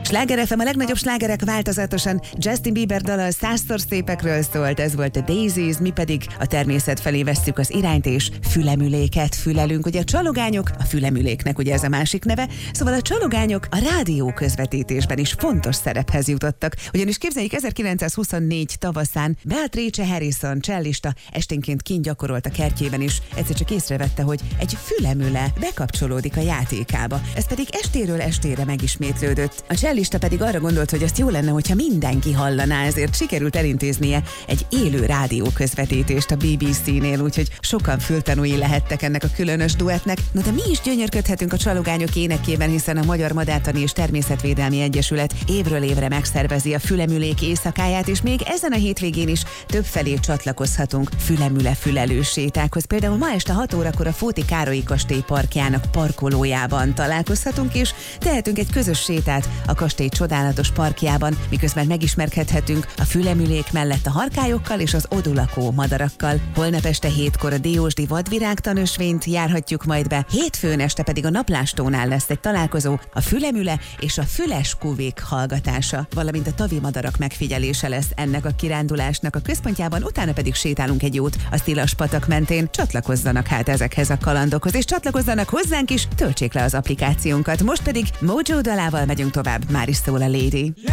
Sláger FM, a legnagyobb slágerek változatosan. Justin Bieber dala százszor szépekről szólt, ez volt a Daisies, mi pedig a természet felé vesszük az irányt, és fülemüléket fülelünk. Ugye a csalogányok, a fülemüléknek ugye ez a másik neve, szóval a csalogányok a rádió közvetítésben is fontos szerephez jutottak. Ugyanis képzeljük, 1924 tavaszán Beatrice Harrison csellista esténként kint gyakorolt a kertjében is. Egyszer csak észrevette, hogy egy fülemüle bekapcsolódik a játékába. Ez pedig estéről estére megismétlődött. A csellista pedig arra gondolt, hogy azt jó lenne, hogyha mindenki hallaná, ezért sikerült elintéznie egy élő rádió közvetítést a BBC-nél, úgyhogy sokan fültanúi lehettek ennek a különös duettnek. No de mi is gyönyörködhetünk a csalogányok énekében, hiszen a Magyar Madártani és Természetvédelmi Egyesület évről évre megszervezi a fülemülék éjszakáját, és még ezen a hétvégén is többfelé csatlakozhatunk fülemüle fülelős sétákhoz. Például ma este 6 órakor a Fóti Károlyi kastély parkjának parkolójában találkozhatunk, és tehetünk egy közös sétát a kastély csodálatos parkjában, miközben megismerkedhetünk a fülemülék mellett a harkályokkal és az odulakó madarakkal. Holnap este 7-kor a Diósdi vadvirágtanösvényt járhatjuk majd be, hétfőn este pedig a Naplástónál lesz egy találkozó, a fülemüle és a füles kuvék hallgatása, valamint a tavi madarak megfigyelése lesz ennek a kirándulásnak a központjában, utána pedig sétálunk egy jót a Szilas patak mentén. Csatlakozzanak hát ezekhez a kalandokhoz, és csatlakozzanak hozzánk is, töltsék le az applikációnkat. Most pedig Mojo dalával megyünk tovább, már is szól a Lady.